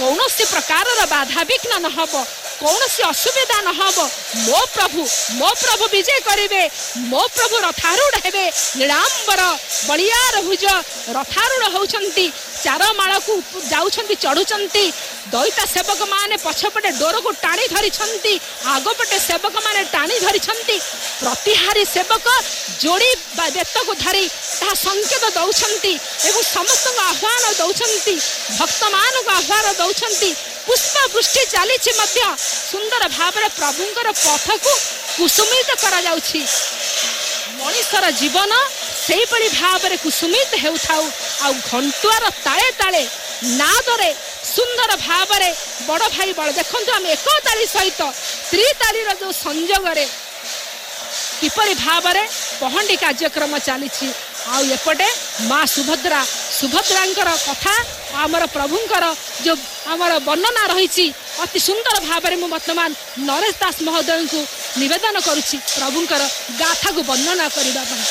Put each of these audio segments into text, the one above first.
कौन प्रकार बाधा विघ्न न हब कौन असुविधा न हब मो प्रभु विजय करेंगे मो प्रभु रथारूढ़ हेबे नीलांबर बलियार भुज रथारूढ़ होउछंती चार माल को जाउछंती चढ़ुछंती दैता सेवक माने पछपटे डोर को टाणी धरी आगपटे सेवक माने टाणी धरी प्रतिहारी सेवक जोड़ी बेत को धरी ता संकेत दौछंती एवं समस्त आह्वान दौछंती भक्त मान को आह्वान दौछंती पुष्प वृष्टि चली सुंदर भाव प्रभुंकर पथ को कुसुमित करा जाउछि मनुष्यर जीवन से भाव में कुसुमित हेउथाउ आ घंटुआर ताले ताले नादरे सुंदर भाव में बड़ भाई बड़ देखु आम एक ताली सहित त्रिताली जो संजोग किपरि भाव में पहंडी कार्यक्रम चली आउपटे माँ सुभद्रांकर कथा आमर प्रभुंकर जो आमर वर्णना रही अति सुंदर भाव में वर्तमान नरेश दास महोदय को निवेदन करुछि प्रभुंकर गाथा को वर्णना करने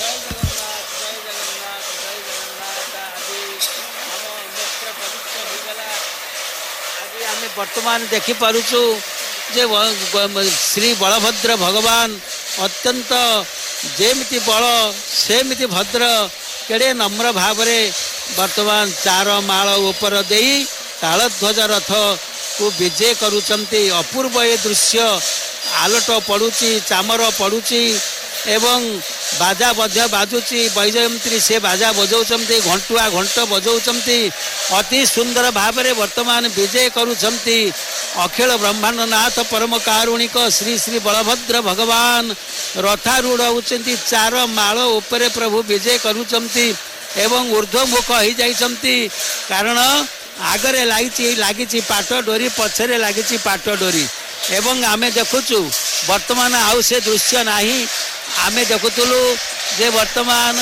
वर्तमान देखी पारुचु जे श्री बलभद्र भगवान अत्यंत जेमिति बल सेमिति भद्र केड़े नम्र भाव में वर्तमान चार माल ऊपर देई तालध्वज रथ को विजय करुचंती अपूर्व ये दृश्य आलोट पड़ुची चामर पड़ुची एवं बाजा बध्य बाजुची वैजयंत्री से बाजा बजाउछंती घंटुआ घंट बजाउछंती अति सुंदर भाव में वर्तमान विजय करुछंती अखिल ब्रह्मांड नाथ परम कारुणिक श्री श्री बलभद्र भगवान रथारूढ़ होउछंती चार माल ऊपर प्रभु विजय करुछंती एवं ऊर्ध्वमुख हो जाइछंती कारण आगरे लागिची पाट डोरी पछरे लागिची पाट डोरी एवं आमे देखुचु वर्तमान आउ से दृश्य नाही आमे देखुतलु जे वर्तमान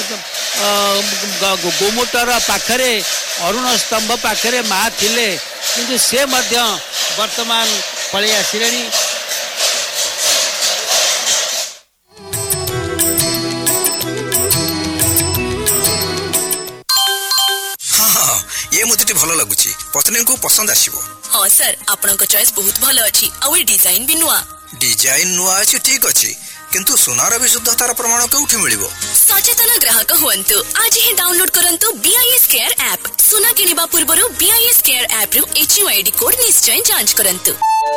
गुमुटर पाखरे अरुण स्तंभ पाखरे माँ थिले किंतु से मध्य वर्तमान पळै आसिलेनी ये मुझे भल लगुची पत्नी को पसंद आसीबो। हाँ सर आपनका चॉइस बहुत भल अछि आ ओइ डिजाइन भी नुआ अछि ठीक अछि किंतु सुनार विशुद्धतार प्रमाण केउठी मिलिबो। सचेतन ग्राहक हुअन्तु आज ही डाउनलोड करंतु बीआईएस केयर ऐप सुना किनिबा पूर्वरु बीआईएस केयर ऐप रु एचयूआईडी कोड निश्चय जांच करंतु।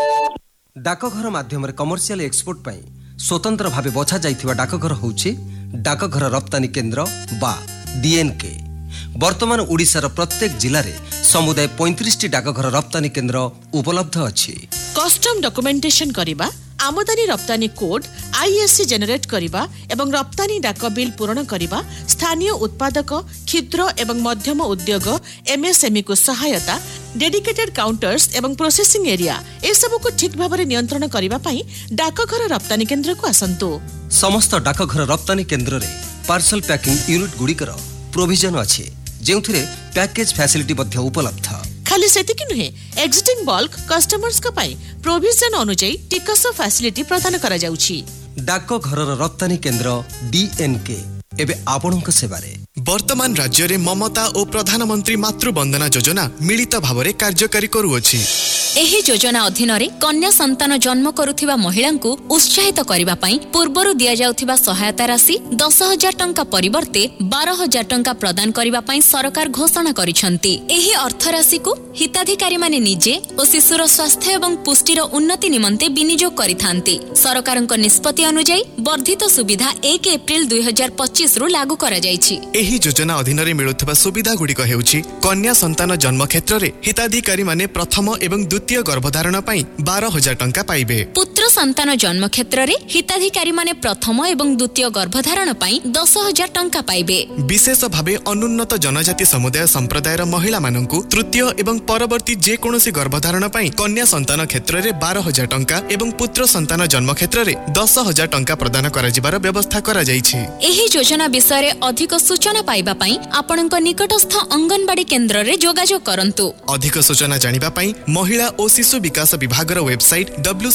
डाकघर माध्यम रे कमर्शियल एक्सपोर्ट पई स्वतंत्र भाबे बछा जाइथिबा डाकघर होउछि डाकघर रप्तानी केंद्र बा डीएनके। वर्तमान ओडिशार प्रत्येक जिले में समुदाय 35 डाकघर रप्तानी केंद्र उपलब्ध अछि। कस्टम डॉक्यूमेंटेशन करिबा आमदानी रप्तानी कोड आईएससी जेनेरेट करिबा एवं रप्तानी डाक बिल पूरण करिबा स्थानीय उत्पादक क्षुद्र एवं मध्यम उद्योग एमएसएमई को सहायता डेडिकेटेड काउंटर्स एवं प्रोसेसिंग एरिया ए सब को ठीक भाव में नियंत्रण करिबा पई डाकघर रप्तानी केंद्र को आसंतु। समस्त डाकघर रप्तानी केंद्र रे पार्सल पैकिंग यूनिट गुड़िकर प्रोविजन अछि जेउथिरे पैकेज फैसिलिटी मध्ये उपलब्ध। खाली सेतिकी नुहे एग्जिटिंग बल्क कस्टमर्स का पाई प्रोविजन अनुଯାୟୀ टिकस फैसिलिटी प्रदान करा जाउछि। डाकघर रप्तानी केंद्र डीएनके एबे आपणक सेवारे। वर्तमान राज्य रे ममता और प्रधानमंत्री मातृवंदना योजना मिलित भावरे कार्यकारी करूअछि। एही योजना अधीन रे कन्या संतान जन्म करुथिबा महिलांकु उत्साहित करिबा पई पूर्वरु दिया जाउथिबा सहायता राशि 10,000 टंका परिवर्ते 12,000 टंका प्रदान करिबा पई सरकार घोषणा करिसंती। एही अर्थ राशि को हिताधिकारी माने निजे और शिशुर स्वास्थ्य एवं पुष्टिर उन्नति निमंते विनियोग करिथांती। सरकारक निष्पत्ति अनुଯାୟୀ वर्धित सुविधा 1 एप्रिल 2025 रु लागू करा जायछि। एही योजना अधीन रे मिलुथिबा सुविधा गुडी हेउछि कन्या संतान जन्म क्षेत्र रे हिताधिकारी माने प्रथम एवं द्वितीय गर्भधारण पई 12,000 टंका पाइबे। पुत्र संतान जन्म क्षेत्र रे हिताधिकारी माने प्रथम एवं द्वितीय गर्भधारण पई 10,000 टंका पाइबे। विशेष भाबे अनुन्नत जनजाति समुदाय संप्रदायर महिला माननकु तृतीय एवं परवर्ती जे कोनोसी गर्भधारण पई कन्या संतान क्षेत्र रे 12,000 टंका एवं पुत्र संतान जन्म क्षेत्र रे 10,000 टंका प्रदान करा जिबार व्यवस्था करा जायछि। एही योजना विषय रे अधिक सूचना पाइबा पई आपनक निकटस्थ अंगनवाड़ी केंद्र रे जोगाजोग करंतु। अधिक सूचना जानिबा पई महिला और शिशु विकास विभाग वेबसाइट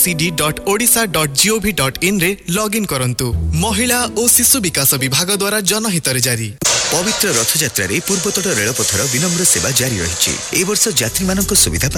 wcd.odisha.gov.in रे लॉगिन करंतु। महिला और शिशु विकास विभाग द्वारा जनहित रे जारी। पवित्र रथ यात्रा रे पूर्वतट रेलपथर विनम्र सेवा जारी रहिछि। ए वर्ष यात्री मानक सुविधा